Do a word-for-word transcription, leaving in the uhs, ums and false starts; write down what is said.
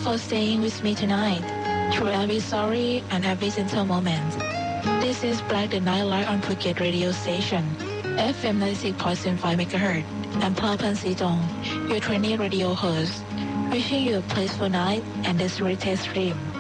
for staying with me tonight, through every story and every gentle moment. This is Black the Night Light on Phuket radio station, F M ninety-six point five megahertz, and Plapan Sitong, your trainee radio host, wishing you a peaceful night and a sweetest dream.